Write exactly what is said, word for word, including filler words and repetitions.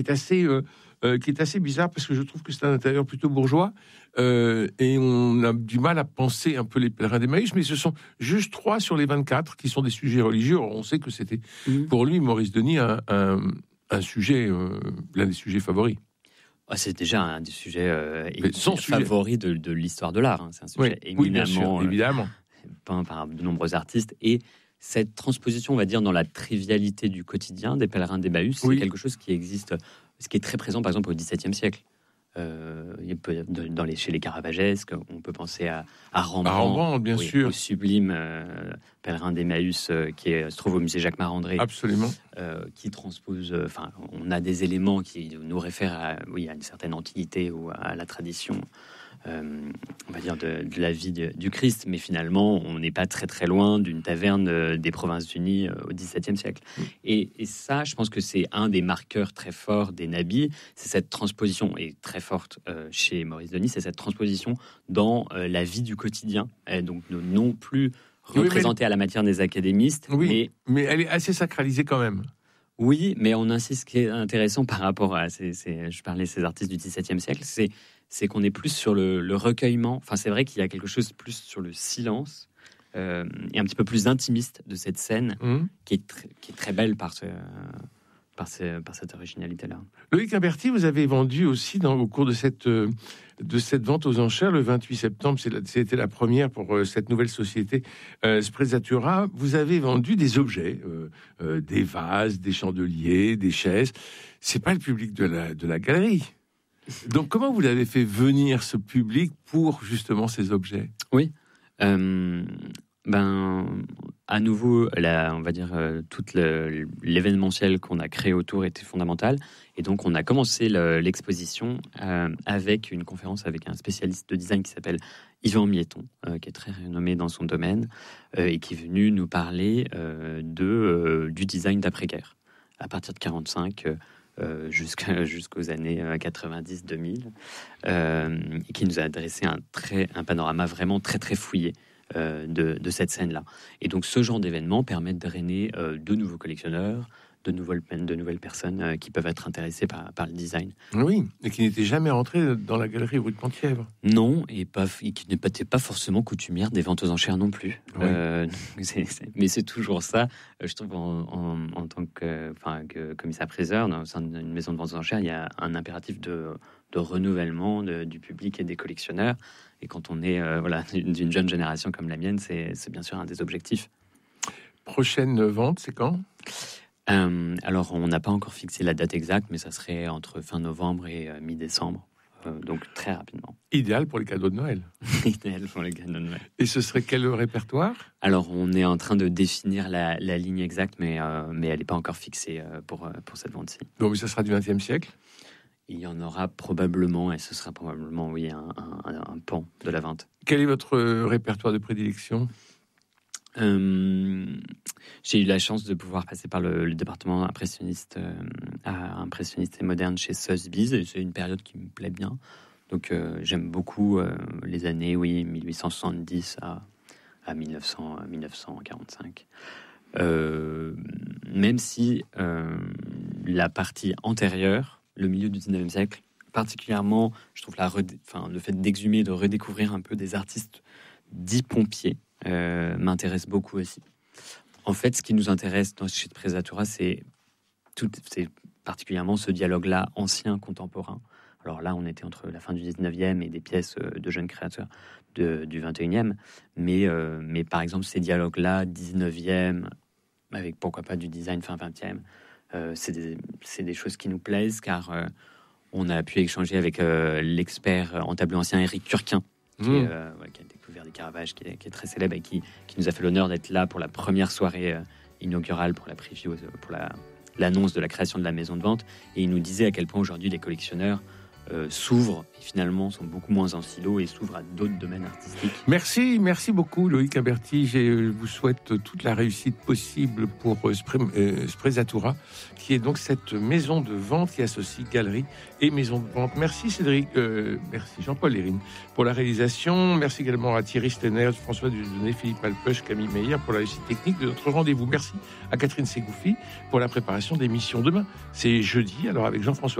est assez, euh, euh, qui est assez bizarre parce que je trouve que c'est un intérieur plutôt bourgeois euh, et on a du mal à penser un peu les pèlerins d'Emmaüs, mais ce sont juste trois sur les vingt-quatre qui sont des sujets religieux. Alors, on sait que c'était mmh. pour lui, Maurice Denis, un, un, un sujet, euh, l'un des sujets favoris. Ah, c'est déjà un des sujets euh, favoris de, de l'histoire de l'art. Hein. C'est un sujet oui, éminemment oui, bien sûr, évidemment. Euh, peint par de nombreux artistes. Et cette transposition, on va dire, dans la trivialité du quotidien des pèlerins d'Emmaüs, oui. c'est quelque chose qui existe, ce qui est très présent, par exemple, au XVIIe siècle. Euh, il peut, dans les, chez les Caravagesques, on peut penser à, à Rembrandt, à Rembrandt bien oui, sûr, au sublime euh, pèlerin d'Emmaüs euh, qui est, se trouve au musée Jacques Marandré, absolument, euh, qui transpose. Enfin, euh, on a des éléments qui nous réfèrent à, oui, à une certaine antiquité ou à la tradition. Euh, on va dire de, de la vie de, du Christ, mais finalement on n'est pas très très loin d'une taverne euh, des Provinces-Unies euh, au XVIIe siècle. Mmh. Et, et ça, je pense que c'est un des marqueurs très forts des nabis, c'est cette transposition, et très forte euh, chez Maurice Denis, c'est cette transposition dans euh, la vie du quotidien, et donc non plus représentée oui, à la matière des académistes. Oui, mais, mais elle est assez sacralisée quand même. Oui, mais on insiste, ce qui est intéressant par rapport à ces, ces, je parlais de ces artistes du XVIIe siècle, c'est c'est qu'on est plus sur le, le recueillement. Enfin, c'est vrai qu'il y a quelque chose plus sur le silence euh, et un petit peu plus intimiste de cette scène mmh. qui, est tr- qui est très belle par, ce, par, ce, par cette originalité-là. Loïc Imberti, vous avez vendu aussi dans, au cours de cette, de cette vente aux enchères le vingt-huit septembre, c'est la, c'était la première pour euh, cette nouvelle société euh, Sprezzatura. Vous avez vendu des objets, euh, euh, des vases, des chandeliers, des chaises. C'est pas le public de la, de la galerie. Donc, comment vous avez fait venir ce public pour justement ces objets ? Oui, euh, ben, à nouveau, la, on va dire euh, tout le, l'événementiel qu'on a créé autour était fondamental, et donc on a commencé le, l'exposition euh, avec une conférence avec un spécialiste de design qui s'appelle Yvan Mietton, euh, qui est très renommé dans son domaine euh, et qui est venu nous parler euh, de euh, du design d'après-guerre à partir de quarante-cinq. Euh, Euh, jusqu'à, jusqu'aux années quatre-vingt-dix deux mille, euh, et qui nous a adressé un, très, un panorama vraiment très très fouillé euh, de, de cette scène-là. Et donc ce genre d'événements permet de drainer euh, de nouveaux collectionneurs, de nouvelles, de nouvelles personnes euh, qui peuvent être intéressées par, par le design. Oui, et qui n'étaient jamais rentrées dans la galerie rue de Penthièvre. Non, et, pas, et qui n'étaient pas forcément coutumières des ventes aux enchères non plus. Oui. Euh, c'est, c'est, mais c'est toujours ça, je trouve, en, en, en tant que, enfin, que commissaire-priseur, dans une maison de vente aux enchères, il y a un impératif de, de renouvellement de, du public et des collectionneurs. Et quand on est euh, voilà, d'une jeune génération comme la mienne, c'est, c'est bien sûr un des objectifs. Prochaine vente, c'est quand ? Euh, alors, on n'a pas encore fixé la date exacte, mais ça serait entre fin novembre et euh, mi-décembre, euh, donc très rapidement. Idéal pour les cadeaux de Noël. Idéal pour les cadeaux de Noël. Et ce serait quel répertoire ? Alors, on est en train de définir la, la ligne exacte, mais, euh, mais elle n'est pas encore fixée euh, pour, euh, pour cette vente-ci. Donc, ça sera du vingtième siècle ? Il y en aura probablement, et ce sera probablement, oui, un, un, un pan de la vente. Quel est votre répertoire de prédilection ? Euh, j'ai eu la chance de pouvoir passer par le, le département impressionniste, euh, à impressionniste et moderne chez Sotheby's, et c'est une période qui me plaît bien. Donc euh, j'aime beaucoup euh, les années, oui, dix-huit cent soixante-dix à, à dix-neuf cents, dix-neuf cent quarante-cinq. Euh, même si euh, la partie antérieure, le milieu du dix-neuvième siècle, particulièrement, je trouve la redé- enfin, le fait d'exhumer, de redécouvrir un peu des artistes dits pompiers, Euh, m'intéresse beaucoup aussi. En fait, ce qui nous intéresse dans chez Sprezzatura, c'est, tout, c'est particulièrement ce dialogue-là ancien-contemporain. Alors là, on était entre la fin du dix-neuvième et des pièces de jeunes créateurs de, du vingt et unième. Mais, euh, mais par exemple, ces dialogues-là, dix-neuvième, avec pourquoi pas du design fin vingtième, euh, c'est, des, c'est des choses qui nous plaisent, car euh, on a pu échanger avec euh, l'expert en tableau ancien Éric Turquin, qui, mmh. est, euh, ouais, qui a découvert des Caravages, qui est, qui est très célèbre et qui, qui nous a fait l'honneur d'être là pour la première soirée euh, inaugurale, pour la preview, pour la, l'annonce de la création de la maison de vente. Et il nous disait à quel point aujourd'hui les collectionneurs euh, s'ouvrent et finalement sont beaucoup moins en silo et s'ouvrent à d'autres domaines artistiques. Merci, merci beaucoup Loïc Imberti. Je vous souhaite toute la réussite possible pour euh, Sprezzatura, qui est donc cette maison de vente qui associe galerie et maison de vente. Merci Cédric, euh, merci Jean-Paul Lérine pour la réalisation. Merci également à Thierry Stenner, François Dieudonné, Philippe Alpeuch, Camille Meyer pour la réussite technique de notre rendez-vous. Merci à Catherine Ségoufi pour la préparation d'émission. Demain, c'est jeudi, alors avec Jean-François